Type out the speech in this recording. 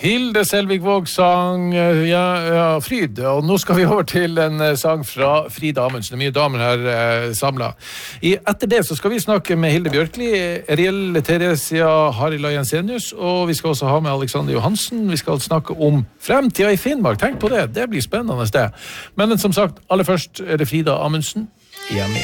Hilde Selvig-Våg sang Fryd, og nå skal vi over til en sang fra Frida Amundsen. Det er mye damer her samlet. Etter det så skal vi snakke med Hilde Bjørkli, Ariel Theresia Harila Jensenius, og vi skal også ha med Alexander Johansen. Vi skal snakke om fremtiden i Finnmark. Tenk på det, det blir spennende det. Men som sagt, aller først er det Frida Amundsen, hjemme igjen.